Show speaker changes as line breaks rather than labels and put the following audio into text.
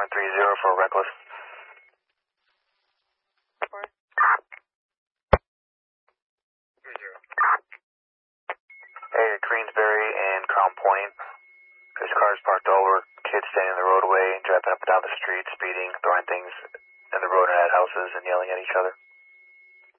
930 for reckless. Hey, Greensbury and Crown Point. There's cars parked over, kids standing in the roadway, driving up and down the street, speeding, throwing things in the road and at houses, and yelling at each other.